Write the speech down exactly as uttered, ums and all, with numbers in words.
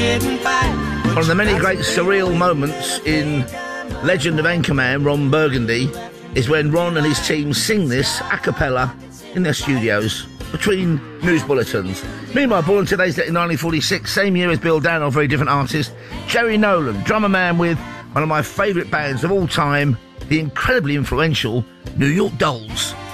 One of the many great surreal moments in Legend of Anchorman, Ron Burgundy, is when Ron and his team sing this a cappella in their studios between news bulletins. Meanwhile, born today's date in nineteen forty-six, same year as Bill Downer, very different artist, Jerry Nolan, drummer man with one of my favourite bands of all time, the incredibly influential New York Dolls.